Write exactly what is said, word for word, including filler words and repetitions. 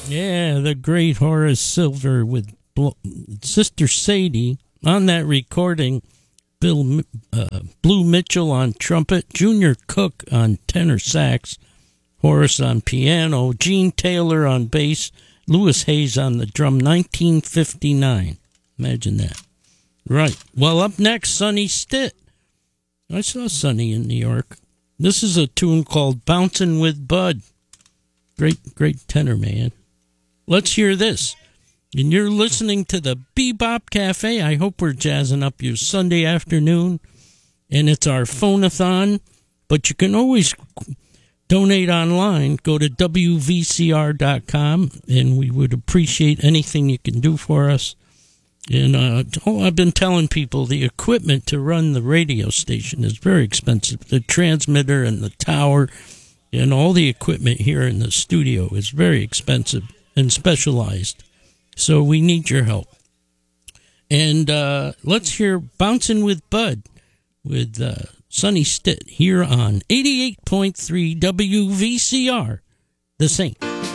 Yeah, the great Horace Silver with Bl- Sister Sadie on that recording. Bill uh, Blue Mitchell on trumpet, Junior Cook on tenor sax, Horace on piano, Gene Taylor on bass, Louis Hayes on the drum. nineteen fifty-nine. Imagine that. Right. Well, up next, Sonny Stitt. I saw Sonny in New York. This is a tune called Bouncin' with Bud. Great, great tenor, man. Let's hear this. And you're listening to the Bebop Cafe. I hope we're jazzing up your Sunday afternoon. And it's our phone-a-thon. But you can always donate online. Go to W V C R dot com. And we would appreciate anything you can do for us. And uh, oh, I've been telling people the equipment to run the radio station is very expensive. The transmitter and the tower and all the equipment here in the studio is very expensive and specialized. So we need your help. And uh, let's hear Bouncin' with Bud with uh, Sonny Stitt here on eighty-eight point three W V C R, The Saint.